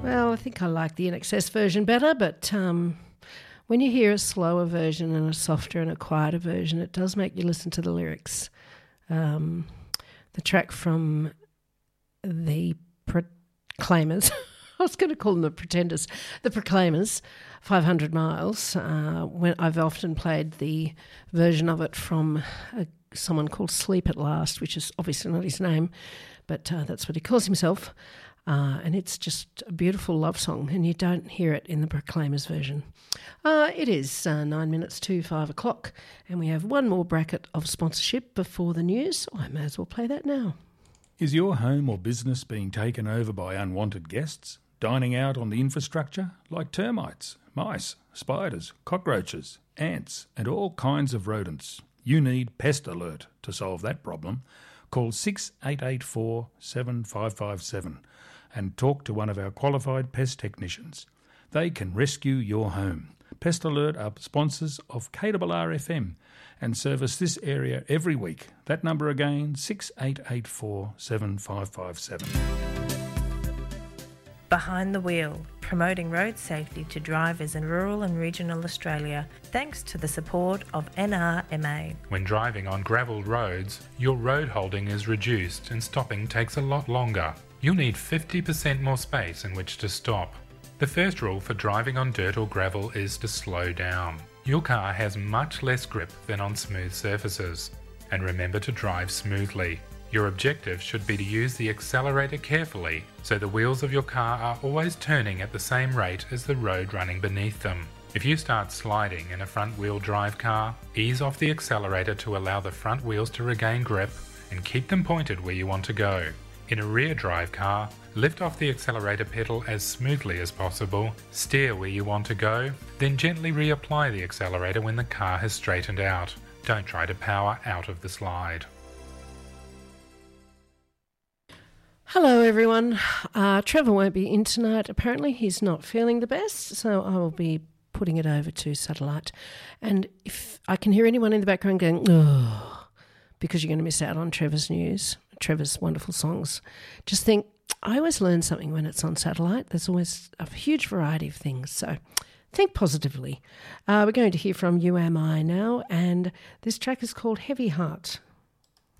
Well, I think I like the INXS version better, but when you hear a slower version and a softer and a quieter version, it does make you listen to the lyrics. The track from the Proclaimers, I was going to call them the Pretenders, the Proclaimers, 500 Miles. When I've often played the version of it from someone called Sleep at Last, which is obviously not his name, but that's what he calls himself. And it's just a beautiful love song, and you don't hear it in the Proclaimers version. It is 9 minutes to 5 o'clock, and we have one more bracket of sponsorship before the news. I may as well play that now. Is your home or business being taken over by unwanted guests, dining out on the infrastructure like termites, mice, spiders, cockroaches, ants, and all kinds of rodents? You need Pest Alert to solve that problem. Call 6884 7557 and talk to one of our qualified pest technicians. They can rescue your home. Pest Alert are sponsors of KRRFM and service this area every week. That number again, 6884 7557. Behind the Wheel, promoting road safety to drivers in rural and regional Australia, thanks to the support of NRMA. When driving on gravelled roads, your road holding is reduced and stopping takes a lot longer. You'll need 50% more space in which to stop. The first rule for driving on dirt or gravel is to slow down. Your car has much less grip than on smooth surfaces. And remember to drive smoothly. Your objective should be to use the accelerator carefully so the wheels of your car are always turning at the same rate as the road running beneath them. If you start sliding in a front-wheel drive car, ease off the accelerator to allow the front wheels to regain grip and keep them pointed where you want to go. In a rear drive car, lift off the accelerator pedal as smoothly as possible, steer where you want to go, then gently reapply the accelerator when the car has straightened out. Don't try to power out of the slide. Hello everyone. Trevor won't be in tonight. Apparently he's not feeling the best, so I will be putting it over to Satellite. And if I can hear anyone in the background going, oh, because you're going to miss out on Trevor's news, Trevor's wonderful songs, just think, I always learn something when it's on Satellite. There's always a huge variety of things, so think positively. We're going to hear from You Am I now, and this track is called Heavy Heart.